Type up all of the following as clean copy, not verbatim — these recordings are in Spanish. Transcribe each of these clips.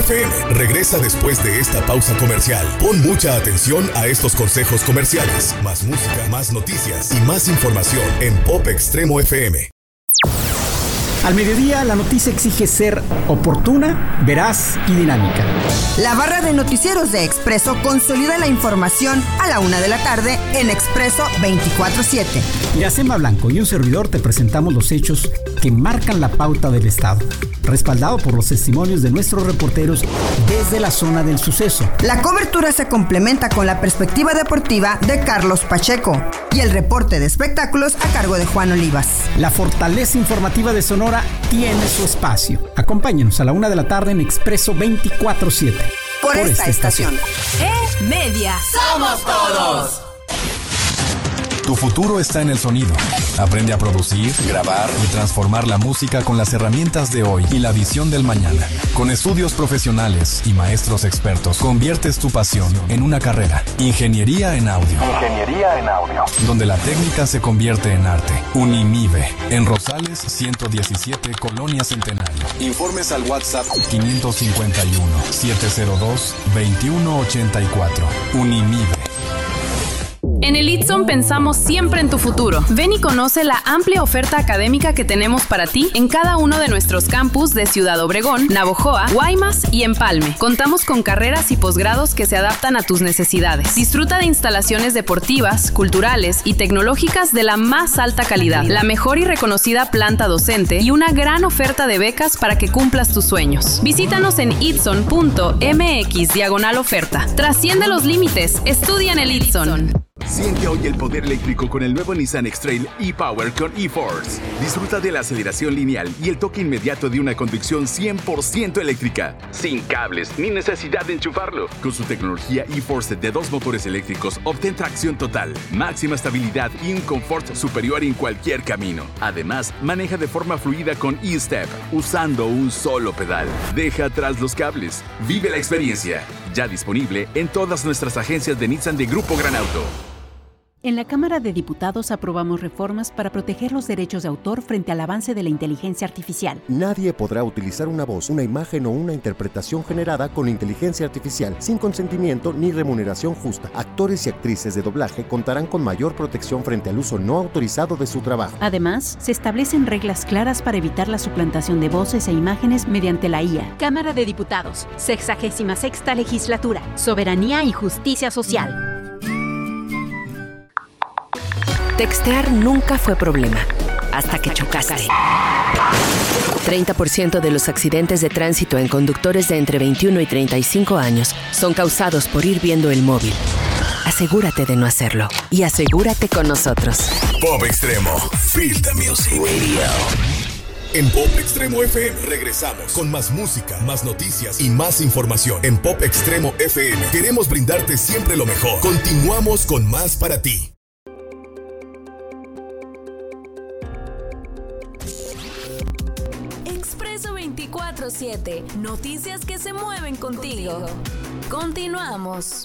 FM regresa después de esta pausa comercial. Pon mucha atención a estos consejos comerciales. Más música, más noticias y más información en Pop Extremo FM. Al mediodía, la noticia exige ser oportuna, veraz y dinámica. La barra de noticieros de Expreso consolida la información a la 1 de la tarde en Expreso 24/7. Iracema Blanco y un servidor te presentamos los hechos que marcan la pauta del Estado, respaldado por los testimonios de nuestros reporteros desde la zona del suceso. La cobertura se complementa con la perspectiva deportiva de Carlos Pacheco y el reporte de espectáculos a cargo de Juan Olivas. La fortaleza informativa de Sonora tiene su espacio. Acompáñenos a la 1 de la tarde en Expreso 24/7. Por esta estación. Media. ¡Somos todos! Tu futuro está en el sonido. Aprende a producir, grabar y transformar la música con las herramientas de hoy y la visión del mañana. Con estudios profesionales y maestros expertos, conviertes tu pasión en una carrera. Ingeniería en audio. Donde la técnica se convierte en arte. Unimive. En Rosales 117, Colonia Centenario. Informes al WhatsApp 551-702-2184. Unimive. En el Itson pensamos siempre en tu futuro. Ven y conoce la amplia oferta académica que tenemos para ti en cada uno de nuestros campus de Ciudad Obregón, Navojoa, Guaymas y Empalme. Contamos con carreras y posgrados que se adaptan a tus necesidades. Disfruta de instalaciones deportivas, culturales y tecnológicas de la más alta calidad, la mejor y reconocida planta docente y una gran oferta de becas para que cumplas tus sueños. Visítanos en itson.mx/oferta. Trasciende los límites. Estudia en el Itson. Siente hoy el poder eléctrico con el nuevo Nissan X-Trail e-Power con e-Force. Disfruta de la aceleración lineal y el toque inmediato de una conducción 100% eléctrica. Sin cables ni necesidad de enchufarlo. Con su tecnología e-Force de 2 motores eléctricos, obtén tracción total, máxima estabilidad y un confort superior en cualquier camino. Además, maneja de forma fluida con e-Step, usando un solo pedal. Deja atrás los cables. Vive la experiencia. Ya disponible en todas nuestras agencias de Nissan de Grupo Gran Auto. En la Cámara de Diputados aprobamos reformas para proteger los derechos de autor frente al avance de la inteligencia artificial. Nadie podrá utilizar una voz, una imagen o una interpretación generada con inteligencia artificial sin consentimiento ni remuneración justa. Actores y actrices de doblaje contarán con mayor protección frente al uso no autorizado de su trabajo. Además, se establecen reglas claras para evitar la suplantación de voces e imágenes mediante la IA. Cámara de Diputados, 66ª Legislatura, Soberanía y Justicia Social. Textear nunca fue problema, hasta que chocaste. 30% de los accidentes de tránsito en conductores de entre 21 y 35 años son causados por ir viendo el móvil. Asegúrate de no hacerlo y asegúrate con nosotros. Pop Extremo. Feel the music. Radio. En Pop Extremo FM regresamos con más música, más noticias y más información. En Pop Extremo FM queremos brindarte siempre lo mejor. Continuamos con más para ti. Expreso 24/7. Noticias que se mueven contigo. Continuamos.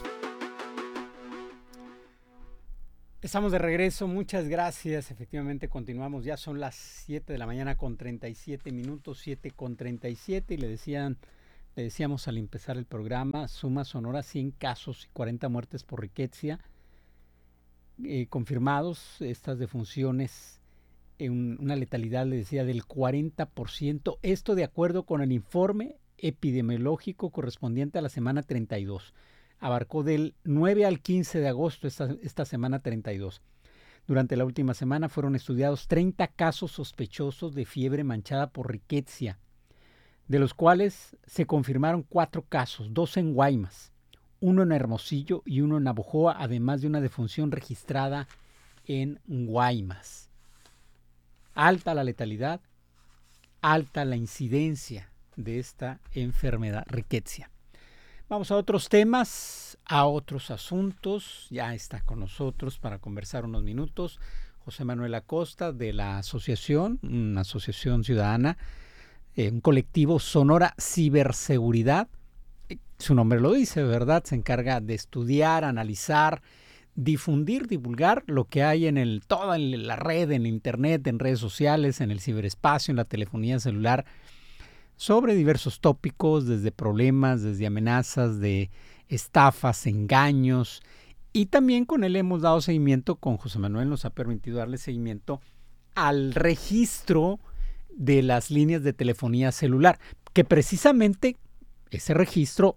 Estamos de regreso, muchas gracias. Efectivamente continuamos, ya son las 7 de la mañana con 37 minutos, 7:37 y le decíamos al empezar el programa, suma Sonora 100 casos y 40 muertes por riqueza confirmados, estas defunciones en una letalidad, le decía, del 40%, esto de acuerdo con el informe epidemiológico correspondiente a la semana 32. Abarcó del 9 al 15 de agosto esta semana 32. Durante la última semana fueron estudiados 30 casos sospechosos de fiebre manchada por riqueza, de los cuales se confirmaron 4 casos, 2 en Guaymas, 1 en Hermosillo y 1 en Navojoa, además de una defunción registrada en Guaymas. Alta la letalidad, alta la incidencia de esta enfermedad, riqueza. Vamos a otros temas, a otros asuntos. Ya está con nosotros para conversar unos minutos José Manuel Acosta de la asociación, una asociación ciudadana, un colectivo Sonora Ciberseguridad. Su nombre lo dice, ¿verdad? Se encarga de estudiar, analizar, difundir, divulgar lo que hay en toda la red, en internet, en redes sociales, en el ciberespacio, en la telefonía celular, sobre diversos tópicos, desde problemas, desde amenazas, de estafas, engaños, y también con él hemos dado seguimiento, con José Manuel nos ha permitido darle seguimiento al registro de las líneas de telefonía celular, que precisamente ese registro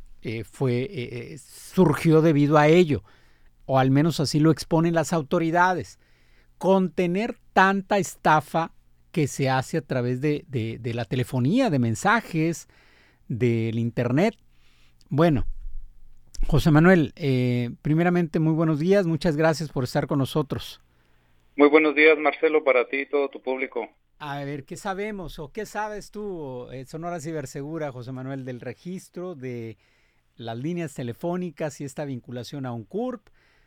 surgió debido a ello, o al menos así lo exponen las autoridades. Contener tanta estafa que se hace a través de la telefonía, de mensajes, del internet. Bueno, José Manuel, primeramente muy buenos días, muchas gracias por estar con nosotros. Muy buenos días, Marcelo, para ti y todo tu público. A ver, ¿qué sabemos o qué sabes tú, Sonora Cibersegura, José Manuel, del registro de las líneas telefónicas y esta vinculación a un CURP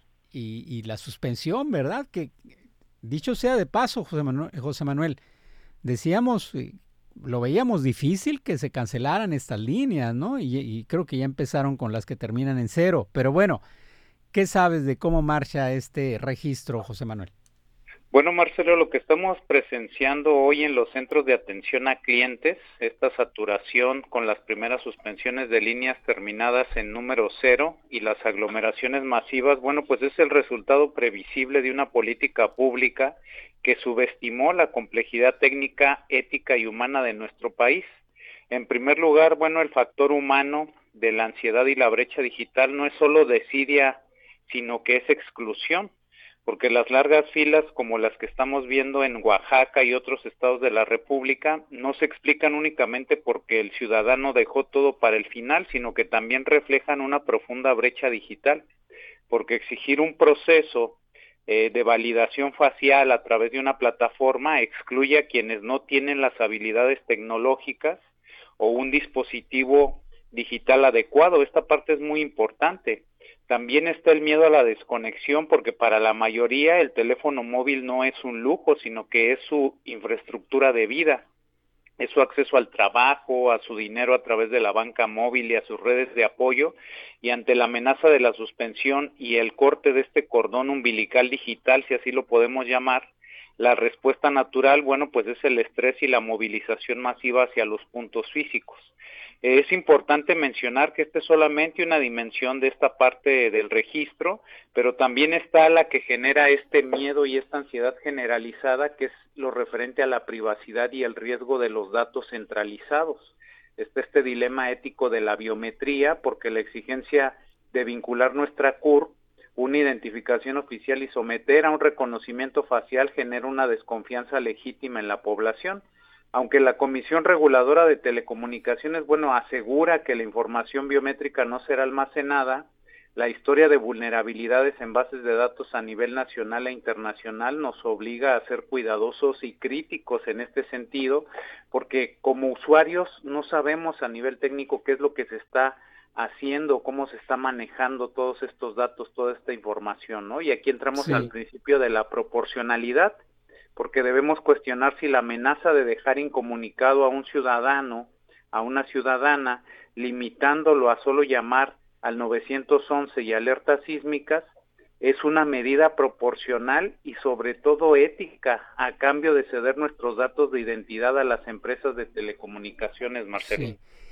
y la suspensión, ¿verdad? Que dicho sea de paso, José Manuel, decíamos, lo veíamos difícil que se cancelaran estas líneas, ¿no? Y creo que ya empezaron con las que terminan en 0. Pero bueno, ¿qué sabes de cómo marcha este registro, José Manuel? Bueno, Marcelo, lo que estamos presenciando hoy en los centros de atención a clientes, esta saturación con las primeras suspensiones de líneas terminadas en número 0 y las aglomeraciones masivas, bueno, pues es el resultado previsible de una política pública que subestimó la complejidad técnica, ética y humana de nuestro país. En primer lugar, bueno, el factor humano de la ansiedad y la brecha digital no es solo desidia, sino que es exclusión, porque las largas filas como las que estamos viendo en Oaxaca y otros estados de la República no se explican únicamente porque el ciudadano dejó todo para el final, sino que también reflejan una profunda brecha digital, porque exigir un proceso de validación facial a través de una plataforma excluye a quienes no tienen las habilidades tecnológicas o un dispositivo digital adecuado. Esta parte es muy importante. También está el miedo a la desconexión, porque para la mayoría el teléfono móvil no es un lujo, sino que es su infraestructura de vida, es su acceso al trabajo, a su dinero a través de la banca móvil y a sus redes de apoyo, y ante la amenaza de la suspensión y el corte de este cordón umbilical digital, si así lo podemos llamar, la respuesta natural, bueno, pues es el estrés y la movilización masiva hacia los puntos físicos. Es importante mencionar que esta es solamente una dimensión de esta parte del registro, pero también está la que genera este miedo y esta ansiedad generalizada, que es lo referente a la privacidad y el riesgo de los datos centralizados. Está este dilema ético de la biometría, porque la exigencia de vincular nuestra CURP, una identificación oficial y someter a un reconocimiento facial genera una desconfianza legítima en la población. Aunque la Comisión Reguladora de Telecomunicaciones, bueno, asegura que la información biométrica no será almacenada, la historia de vulnerabilidades en bases de datos a nivel nacional e internacional nos obliga a ser cuidadosos y críticos en este sentido, porque como usuarios no sabemos a nivel técnico qué es lo que se está haciendo, cómo se está manejando todos estos datos, toda esta información, ¿no? Y aquí entramos al principio de la proporcionalidad, porque debemos cuestionar si la amenaza de dejar incomunicado a un ciudadano, a una ciudadana, limitándolo a solo llamar al 911 y alertas sísmicas, es una medida proporcional y sobre todo ética, a cambio de ceder nuestros datos de identidad a las empresas de telecomunicaciones, Marcelo.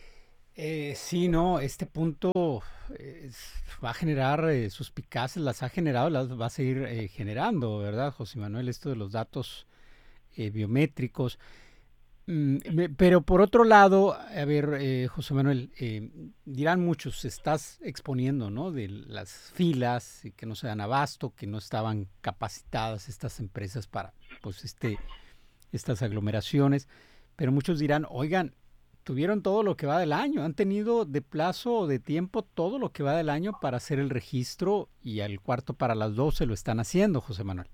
Sí, no, este punto va a generar suspicacias, las ha generado, las va a seguir generando, ¿verdad, José Manuel? Esto de los datos biométricos. Pero por otro lado, a ver, José Manuel, dirán muchos, estás exponiendo, ¿no? De las filas, que no se dan abasto, que no estaban capacitadas estas empresas para, pues, estas aglomeraciones. Pero muchos dirán, oigan, tuvieron todo lo que va del año, han tenido de plazo o de tiempo todo lo que va del año para hacer el registro y al cuarto para las 12 lo están haciendo, José Manuel.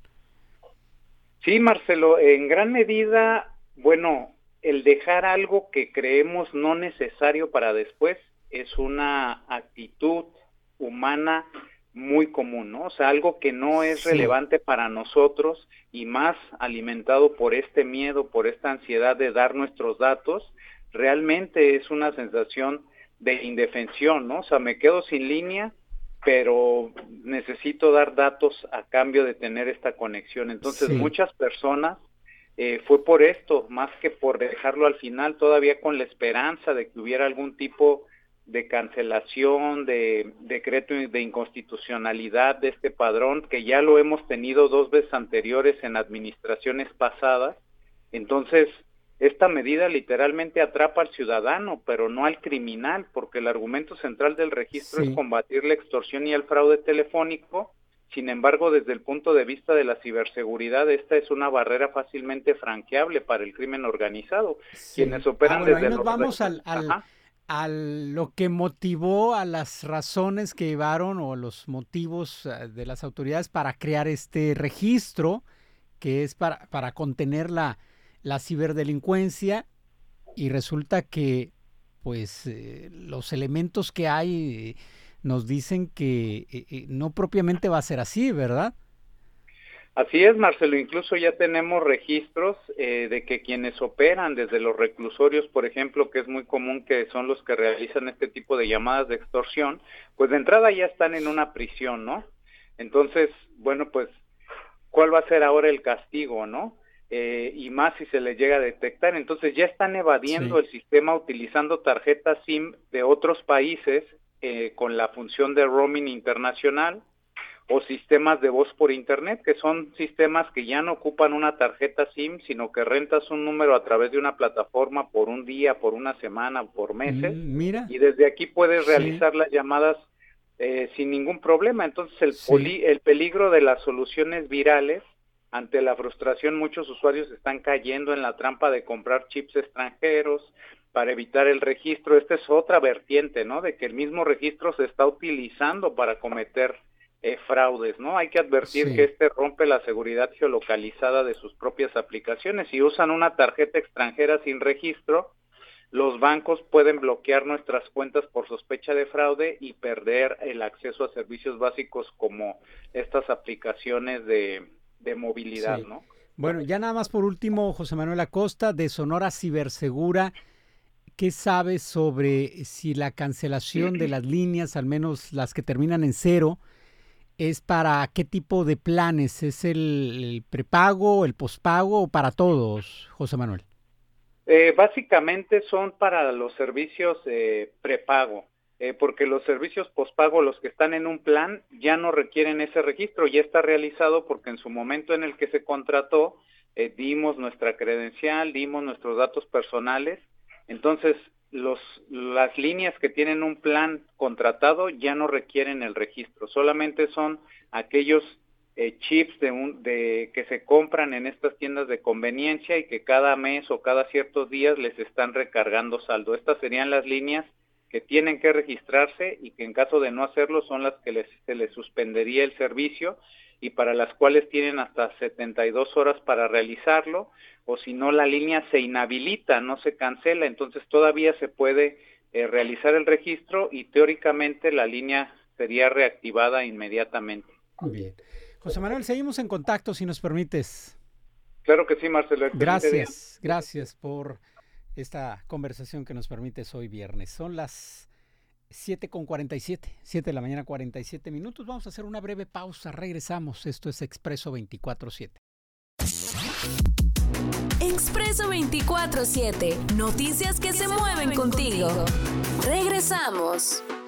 Sí, Marcelo, en gran medida, bueno, el dejar algo que creemos no necesario para después es una actitud humana muy común, ¿no? O sea, algo que no es relevante para nosotros y más alimentado por este miedo, por esta ansiedad de dar nuestros datos, realmente es una sensación de indefensión, ¿no? O sea, me quedo sin línea, pero necesito dar datos a cambio de tener esta conexión. Entonces, muchas personas fue por esto, más que por dejarlo al final, todavía con la esperanza de que hubiera algún tipo de cancelación, de decreto de inconstitucionalidad de este padrón, que ya lo hemos tenido 2 veces anteriores en administraciones pasadas. Entonces, esta medida literalmente atrapa al ciudadano, pero no al criminal, porque el argumento central del registro es combatir la extorsión y el fraude telefónico. Sin embargo, desde el punto de vista de la ciberseguridad, esta es una barrera fácilmente franqueable para el crimen organizado. Quienes operan desde ahí nos vamos a lo que motivó, a las razones que llevaron o los motivos de las autoridades para crear este registro, que es para contener la ciberdelincuencia, y resulta que pues los elementos que hay nos dicen que no propiamente va a ser así, ¿verdad? Así es, Marcelo, incluso ya tenemos registros de que quienes operan desde los reclusorios, por ejemplo, que es muy común que son los que realizan este tipo de llamadas de extorsión, pues de entrada ya están en una prisión, ¿no? Entonces, bueno, pues, ¿cuál va a ser ahora el castigo, no? Y más si se les llega a detectar. Entonces ya están evadiendo el sistema utilizando tarjetas SIM de otros países con la función de roaming internacional, o sistemas de voz por internet, que son sistemas que ya no ocupan una tarjeta SIM, sino que rentas un número a través de una plataforma por un día, por una semana, por meses, y desde aquí puedes realizar las llamadas sin ningún problema. Entonces el peligro de las soluciones virales, ante la frustración, muchos usuarios están cayendo en la trampa de comprar chips extranjeros para evitar el registro. Esta es otra vertiente, ¿no? De que el mismo registro se está utilizando para cometer fraudes, ¿no? Hay que advertir que rompe la seguridad geolocalizada de sus propias aplicaciones. Si usan una tarjeta extranjera sin registro, los bancos pueden bloquear nuestras cuentas por sospecha de fraude y perder el acceso a servicios básicos como estas aplicaciones de movilidad, ¿no? Bueno, ya nada más por último, José Manuel Acosta, de Sonora Cibersegura, ¿qué sabes sobre si la cancelación de las líneas, al menos las que terminan en 0, es para qué tipo de planes? ¿Es el prepago, el pospago o para todos, José Manuel? Básicamente son para los servicios prepago, porque los servicios pospago, los que están en un plan, ya no requieren ese registro, ya está realizado porque en su momento en el que se contrató, dimos nuestra credencial, dimos nuestros datos personales. Entonces las líneas que tienen un plan contratado ya no requieren el registro, solamente son aquellos chips que se compran en estas tiendas de conveniencia y que cada mes o cada ciertos días les están recargando saldo. Estas serían las líneas que tienen que registrarse y que en caso de no hacerlo son las que se les suspendería el servicio y para las cuales tienen hasta 72 horas para realizarlo, o si no la línea se inhabilita, no se cancela, entonces todavía se puede realizar el registro y teóricamente la línea sería reactivada inmediatamente. Muy bien. José Manuel, seguimos en contacto si nos permites. Claro que sí, Marcelo. Gracias por esta conversación que nos permites hoy viernes. Son las 7:47, 7 de la mañana, 47 minutos. Vamos a hacer una breve pausa, regresamos. Esto es Expreso 24/7. Expreso 24/7, noticias que se mueven contigo. Regresamos.